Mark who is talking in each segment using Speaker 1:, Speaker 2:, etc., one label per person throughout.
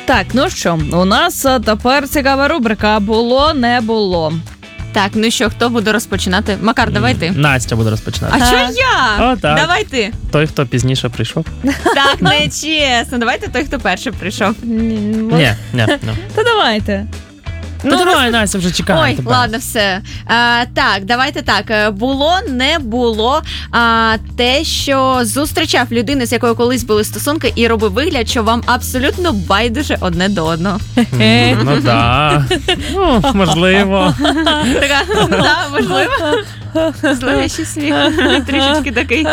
Speaker 1: Так, ну що, у нас тепер цікава рубрика «Було, не було».
Speaker 2: Так, ну що, хто буде розпочинати? Макар, давай ти.
Speaker 3: Настя буде розпочинати.
Speaker 2: А що я?
Speaker 3: О, так.
Speaker 2: Давай ти.
Speaker 3: Той, хто пізніше прийшов.
Speaker 2: Так, не чесно. Давайте той, хто перший прийшов.
Speaker 3: Ні.
Speaker 1: Та давайте.
Speaker 3: Ну, давай, Настя, вже чекає
Speaker 2: Ой,
Speaker 3: тебе.
Speaker 2: ладно, все. Так, давайте так. Було, не було те, що зустрічав людину, з якою колись були стосунки, і робив вигляд, що вам абсолютно байдуже одне до одного.
Speaker 3: Ну, да. Ну, можливо.
Speaker 2: Така, да, можливо. Зловещий сміх. Трішечки такий.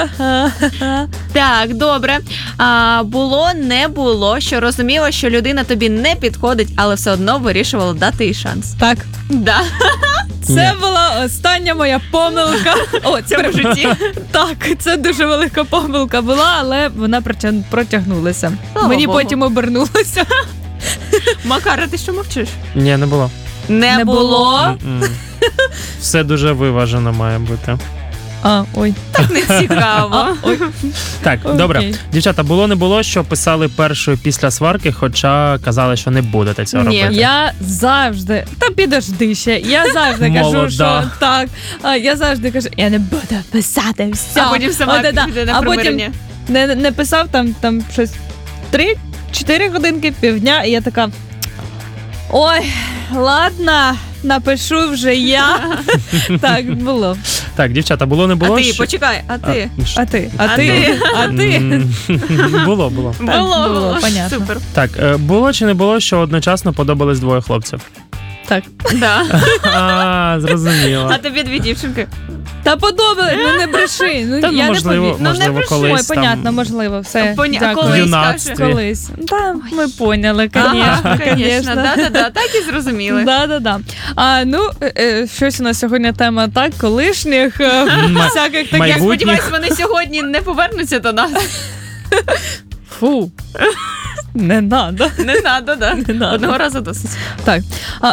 Speaker 2: Так, добре. Було, не було, що розуміло, що людина тобі не підходить, але все одно вирішувала дати їй шанс.
Speaker 1: Так.
Speaker 2: Да.
Speaker 1: Це була остання моя помилка. О,
Speaker 2: Це в житті.
Speaker 1: Так, це дуже велика помилка була, але вона протягнулася.
Speaker 2: Слава
Speaker 1: Мені
Speaker 2: Богу.
Speaker 1: потім обернулося.
Speaker 2: Макара, ти що мовчиш?
Speaker 3: Ні, не було.
Speaker 2: Не було.
Speaker 3: М-м. Все дуже виважено має бути.
Speaker 1: Ой.
Speaker 2: Так не цікаво.
Speaker 1: Ой.
Speaker 3: Так,
Speaker 1: Окей.
Speaker 3: добре. Дівчата, було не було, що писали першою після сварки, хоча казали, що не будете цього
Speaker 2: Ні.
Speaker 3: робити.
Speaker 1: Я завжди, та підожди ще, я завжди кажу,
Speaker 3: Молода.
Speaker 1: що так, я завжди кажу, я не буду писати все.
Speaker 2: А потім сама піде на
Speaker 1: А потім
Speaker 2: примирення.
Speaker 1: не писав там щось 3-4 годинки, півдня, і я така, ой, ладно, напишу вже я. Так, було.
Speaker 3: Так, дівчата, було не
Speaker 2: А
Speaker 3: було.
Speaker 2: ти,
Speaker 3: що...
Speaker 2: почекай, а ти?
Speaker 1: А ти?
Speaker 2: А ти?
Speaker 3: Було.
Speaker 2: Було.
Speaker 1: понятно.
Speaker 2: Супер.
Speaker 3: Так, було чи не було, що одночасно подобались двоє хлопців?
Speaker 1: Так.
Speaker 2: Да.
Speaker 3: Зрозуміло.
Speaker 2: А тобі дві дівчинки?
Speaker 1: Та подобали, ну не бреши. Ну,
Speaker 3: Та,
Speaker 1: я
Speaker 3: можливо,
Speaker 1: не повірю.
Speaker 3: можливо,
Speaker 2: бреши.
Speaker 3: колись
Speaker 1: Ой, понятно,
Speaker 3: там...
Speaker 1: можливо, все.
Speaker 2: А
Speaker 1: Дякую.
Speaker 2: колись,
Speaker 3: В юнацтві.
Speaker 2: каже.
Speaker 1: Колись. Та, ми поняли,
Speaker 2: Ага,
Speaker 1: звісно,
Speaker 2: конечно. Да-да-да, так і зрозуміли.
Speaker 1: Да. Щось у нас сьогодні тема так, колишніх, всяких таких.
Speaker 2: Я
Speaker 3: Майбутніх.
Speaker 2: сподіваюся, вони сьогодні не повернуться до нас.
Speaker 1: Фу. Не надо.
Speaker 2: Не надо, да.
Speaker 1: Не надо.
Speaker 2: Одного разу досить.
Speaker 1: Так.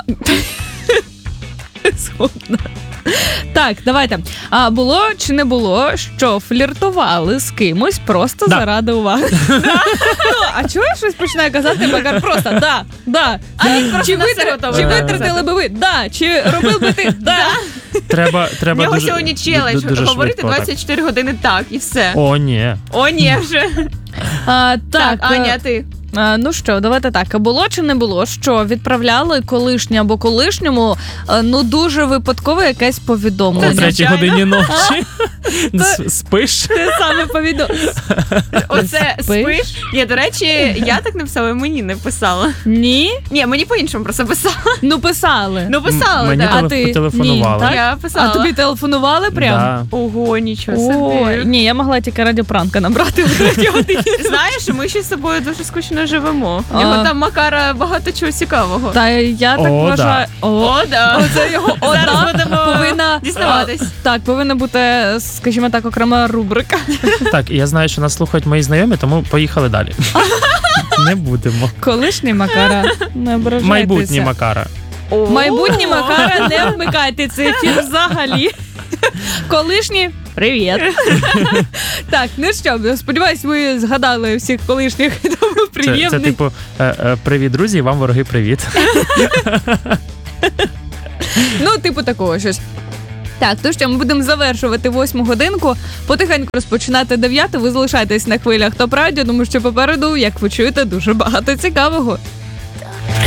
Speaker 1: Згодна. Так, давайте. Було чи не було, що фліртували з кимось просто
Speaker 3: Да.
Speaker 1: заради уваги? А чого я щось починаю казати, Макар? Просто да.
Speaker 2: А він просто
Speaker 1: Чи
Speaker 2: на все готовий.
Speaker 1: чи витратили би ви? Да. Чи робив би ти? Да.
Speaker 3: Треба
Speaker 2: В нього
Speaker 3: дуже,
Speaker 2: сьогодні челендж.
Speaker 3: дуже
Speaker 2: Говорити
Speaker 3: швидко, так.
Speaker 2: 24 години так, і все.
Speaker 3: О, ні.
Speaker 2: О, ні, вже.
Speaker 1: Так,
Speaker 2: Аня, ти?
Speaker 1: Ну що, давайте так. Було чи не було, що відправляли колишнє або колишньому дуже випадково якесь
Speaker 3: О
Speaker 1: повідомлення?
Speaker 3: 3 годині ночі. Спиш?
Speaker 1: Те саме повідомлення.
Speaker 2: Оце спиш? Ні, до речі, я так не писала, мені не писала.
Speaker 1: Ні?
Speaker 2: Ні, мені по-іншому просто писала.
Speaker 1: Ну писали.
Speaker 2: Ну, писали,
Speaker 3: Мені
Speaker 2: так.
Speaker 1: А ти?
Speaker 3: телефонували.
Speaker 1: Ні, так?
Speaker 2: Я писала.
Speaker 1: А тобі телефонували прям?
Speaker 3: Да.
Speaker 2: Ого, нічого
Speaker 1: Ой,
Speaker 2: собі.
Speaker 1: ні, я могла тільки радіопранка набрати в 3 годині.
Speaker 2: Знаєш, ми ще з собою дуже скучно живемо. В
Speaker 1: А.
Speaker 2: нього там Макара багато чого цікавого.
Speaker 1: Та я так
Speaker 3: О,
Speaker 1: вважаю.
Speaker 2: О, да.
Speaker 1: Оце його
Speaker 2: Зараз будемо
Speaker 1: повинна
Speaker 2: дізнаватись.
Speaker 1: Так, повинна бути, скажімо так, окрема рубрика.
Speaker 3: Так, я знаю, що нас слухають мої знайомі, тому поїхали далі. Не будемо.
Speaker 1: Колишній Макара, не ображайтеся.
Speaker 3: Майбутній Макара.
Speaker 1: Майбутній Макара, не вмикайте цей ефір взагалі. Колишні, привіт. Так, ну що, сподіваюсь, ви згадали всіх колишніх. Тому
Speaker 3: Це
Speaker 1: приємний.
Speaker 3: типу, привіт, друзі, і вам вороги привіт.
Speaker 1: Ну, типу такого щось. Так, то що, ми будемо завершувати 8 годинку, потихеньку розпочинати 9. Ви залишайтесь на хвилях ТОП Радіо, тому що попереду, як ви чуєте, дуже багато цікавого.